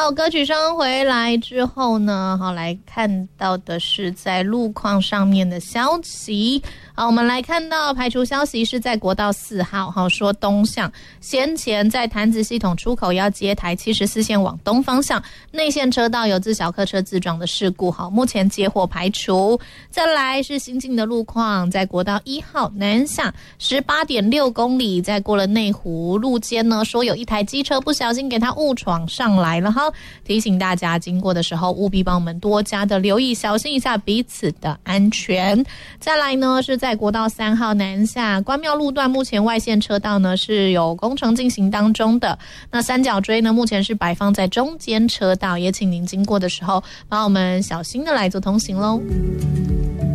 好，歌曲声回来之后呢，好，来看到的是在路况上面的消息。好，我们来看到排除消息是在国道4号，好，说东向先前在潭子系统出口要接台74线往东方向，内线车道有自小客车自撞的事故，好，目前接获排除。再来是新进的路况，在国道1号南下 18.6 公里，在过了内湖路肩呢，说有一台机车不小心给它误闯上来了哈，提醒大家经过的时候务必帮我们多加的留意，小心一下彼此的安全。再来呢是在国道3号南下关庙路段，目前外线车道呢是有工程进行当中的，那三角锥呢目前是摆放在中间车道，也请您经过的时候帮我们小心的来做通行咯。